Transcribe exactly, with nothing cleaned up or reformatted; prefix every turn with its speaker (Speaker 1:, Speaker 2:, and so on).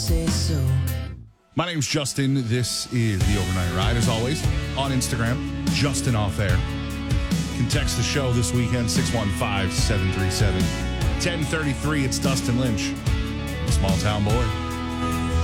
Speaker 1: say so.
Speaker 2: My name's Justin. This is The Overnight Ride. As always, on Instagram, Justin Off Air. You can text the show this weekend, six one five, seven three seven, one oh three three. It's Dustin Lynch, Small Town Boy.